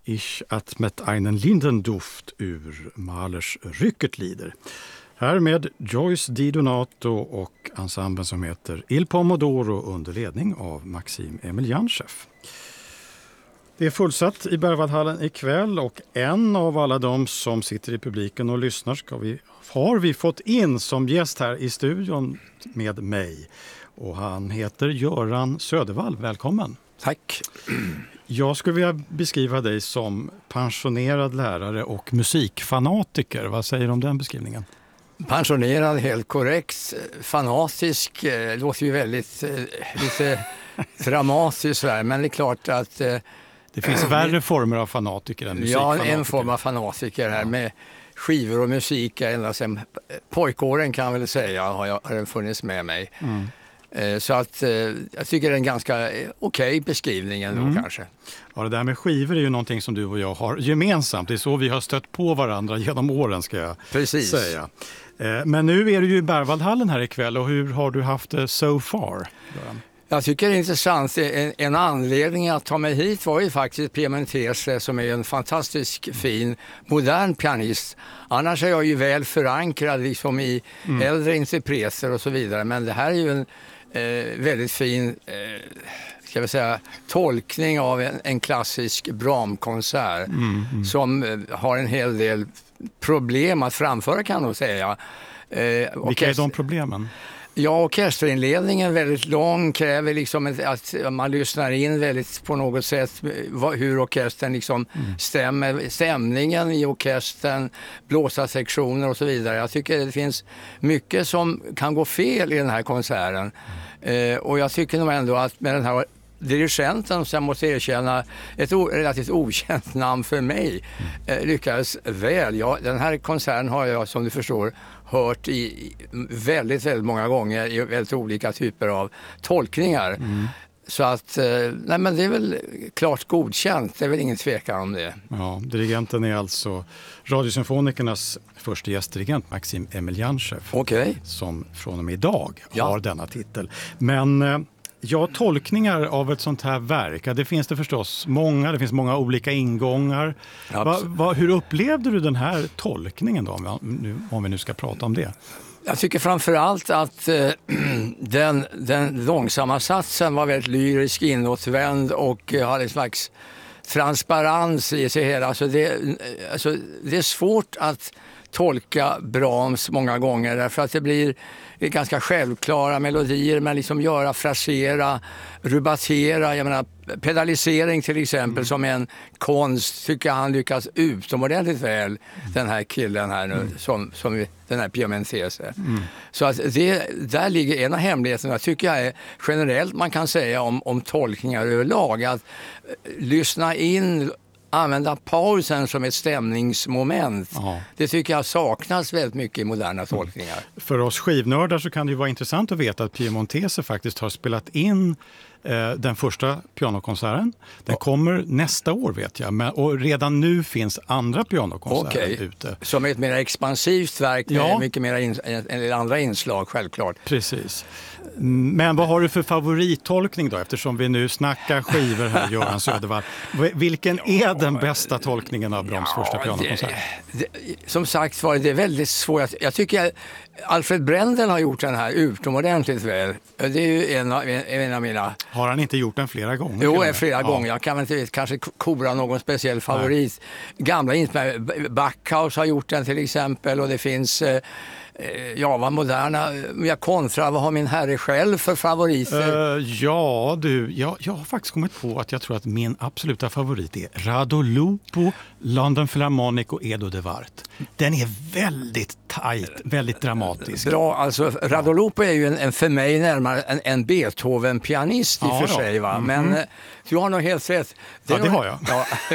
Ich atmet einen Lindenduft ur Mahlers Rückertlieder. Här med Joyce Di Donato och ensemblen som heter Il Pomodoro under ledning av Maxim Emiljanchev. Det är fullsatt i Berwaldhallen ikväll och en av alla de som sitter i publiken och lyssnar har vi fått in som gäst här i studion med mig. Och han heter Göran Södervall. Välkommen. Tack. Jag skulle vilja beskriva dig som pensionerad lärare och musikfanatiker. Vad säger du om den beskrivningen? Pensionerad, helt korrekt. Fanatisk låter ju väldigt lite dramatiskt här, men det är klart att... det finns värre former av fanatiker än musikfanatiker. Ja, en form av fanatiker här med skivor och musik ända sedan pojkåren kan jag väl säga har den funnits med mig. Mm. Så att jag tycker det är en ganska okej beskrivning ändå kanske. Ja, det där med skivor är ju någonting som du och jag har gemensamt. Det är så vi har stött på varandra genom åren, ska jag säga. Men nu är du ju i Berwaldhallen här ikväll, och hur har du haft det so far? Jag tycker det är intressant. En anledning att ta mig hit var ju faktiskt Piemontese, som är en fantastisk fin modern pianist. Annars är jag ju väl förankrad liksom i äldre interpreter och så vidare. Men det här är ju en väldigt fin ska vi säga, tolkning av en klassisk Brahms-konsert som har en hel del problem att framföra, kan jag säga. Vilka är de problemen? Ja, orkesterinledningen är väldigt lång, kräver liksom att man lyssnar in väldigt på något sätt hur orkestern liksom stämmer, stämningen i orkestern, blåsarsektioner och så vidare. Jag tycker det finns mycket som kan gå fel i den här konserten. Och jag tycker nog ändå att med den här dirigenten, som jag måste erkänna ett relativt okänt namn för mig, lyckades väl. Ja, den här konserten har jag, som du förstår, hört i väldigt, väldigt många gånger i väldigt olika typer av tolkningar. Så att, nej, men det är väl klart godkänt, det är väl ingen tvekan om det. Ja, dirigenten är alltså Radiosymfonikernas första gästdirigent Maxim Emiljanchev, som från och med idag har denna titel. Men tolkningar av ett sånt här verk, det finns det förstås många, det finns många olika ingångar. Hur upplevde du den här tolkningen då, om vi nu ska prata om det? Jag tycker framförallt att den långsamma satsen var väldigt lyrisk, inåtvänd och hade en slags transparens i sig hela. Det är svårt att tolka Brahms många gånger, därför att det blir ganska självklara melodier, men liksom frasera, rubatera, jag menar pedalisering till exempel som en konst, tycker jag han lyckas utomordentligt väl, den här killen här nu, som den här Piemontese. Så att där ligger en av hemligheterna, tycker jag är generellt man kan säga om tolkningar överlag, att lyssna in, använda pausen som ett stämningsmoment. Ja. Det tycker jag saknas väldigt mycket i moderna tolkningar. För oss skivnördar så kan det ju vara intressant att veta att Piemontese faktiskt har spelat in den första pianokonserten. Den kommer nästa år, vet jag. Och redan nu finns andra pianokonserter ute. Som ett mer expansivt verk med mycket mer andra inslag, självklart. Precis. Men vad har du för favorittolkning då? Eftersom vi nu snackar skivor här, Göran Södervall. Vilken är den bästa tolkningen av Brahms första pianokonsert? Som sagt var det är väldigt svårt. Jag tycker Alfred Brendel har gjort den här utomordentligt väl. Det är ju en av mina... Har han inte gjort den flera gånger? Jo, flera gånger. Jag kan inte kanske kora någon speciell favorit. Nej. Gamla Backhaus har gjort den till exempel, och det finns... vad moderna, jag kontrar, vad har min herre själv för favoriter? Jag har faktiskt kommit på att jag tror att min absoluta favorit är Radolupo, London Philharmonic och Edo de Wart. Den är väldigt tajt, väldigt dramatisk. Bra, alltså Radolupo är ju en för mig närmare en Beethoven-pianist i och för sig, va? Men du har nog helt rätt. Det har jag.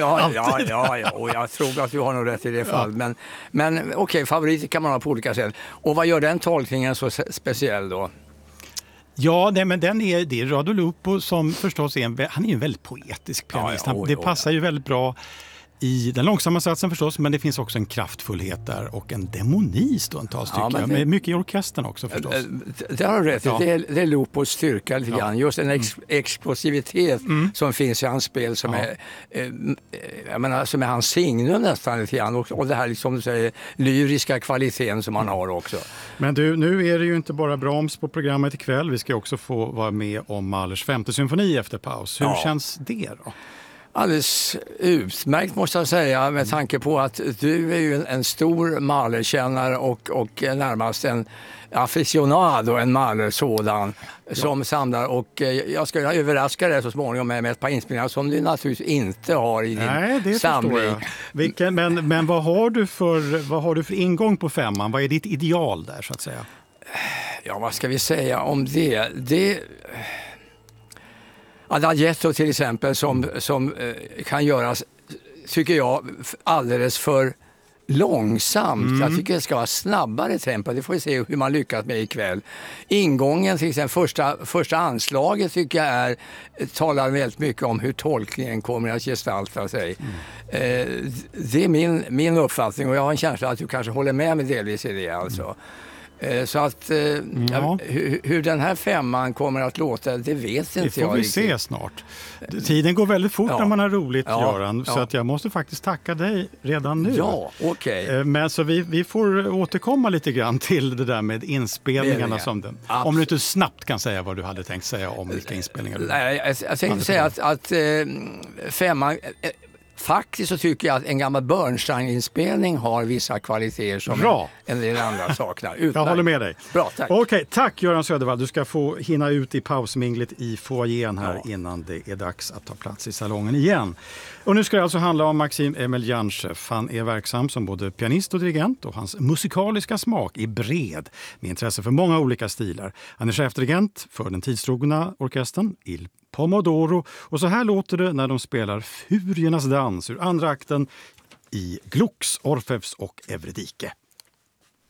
Ja, och jag tror att du har nog rätt i det fallet. Men okej, favoriter kan man ha på olika sätt. Och vad gör den tolkningen så speciell då? Ja, men det är Radolupo som förstås han är ju en väldigt poetisk pianist. Det passar ju väldigt bra. i den långsamma satsen förstås, men det finns också en kraftfullhet där och en demoni stundtals tycker jag. Med mycket i orkestern också förstås. Det har du rätt i. Det är Lupos styrka lite grann. Just en explosivitet som finns i hans spel som som är hans signum nästan lite grann. Och det här liksom du säger, lyriska kvaliteten som han har också. Men du, nu är det ju inte bara Brahms på programmet ikväll. Vi ska också få vara med om Mahlers 5:e symfoni efter paus. Hur känns det då? Alldeles utmärkt måste jag säga, med tanke på att du är ju en stor Mahler-kännare och närmast en aficionado, en Mahler sådan som samlar, och jag ska överraska dig så småningom med ett par inspelningar som du naturligtvis inte har i din samling. Men vad har du för ingång på 5:an? Vad är ditt ideal där så att säga? Ja, vad ska vi säga om det? Adagietto till exempel som kan göras, tycker jag, alldeles för långsamt. Jag tycker det ska vara snabbare tempo. Det får vi se hur man lyckas med ikväll. Ingången till exempel, första anslaget tycker jag talar väldigt mycket om hur tolkningen kommer att gestalta sig. Det är min uppfattning, och jag har en känsla att du kanske håller med mig delvis i det alltså. Så att hur den här 5:an kommer att låta, det vet inte jag. Det får vi se snart. Tiden går väldigt fort när man har roligt, Göran. Så att jag måste faktiskt tacka dig redan nu. Ja, okej. Men så vi får återkomma lite gran till det där med inspelningarna. Om du inte snabbt kan säga vad du hade tänkt säga om vilka inspelningar du Nej, jag tänkte säga att 5:an... Faktiskt så tycker jag att en gammal Bernstein-inspelning har vissa kvaliteter som en del andra saknar. Jag håller med dig. Bra, tack. Okej, tack Göran Södervall. Du ska få hinna ut i pausminglet i foajén här innan det är dags att ta plats i salongen igen. Och nu ska det alltså handla om Maxim Emelianchev. Han är verksam som både pianist och dirigent, och hans musikaliska smak är bred med intresse för många olika stilar. Han är chefdirigent för den tidstrogna orkestern Il Pomodoro, och så här låter det när de spelar Furiernas dans ur andra akten i Glucks, Orfeus och Eurydike.